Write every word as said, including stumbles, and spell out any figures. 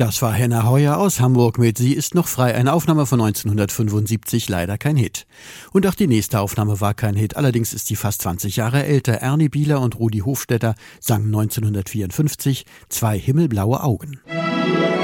Das war Henna Heuer aus Hamburg mit Sie ist noch frei, eine Aufnahme von neunzehnhundertfünfundsiebzig, leider kein Hit. Und auch die nächste Aufnahme war kein Hit, allerdings ist sie fast zwanzig Jahre älter. Ernie Bieler und Rudi Hofstetter sangen neunzehnhundertvierundfünfzig Zwei himmelblaue Augen.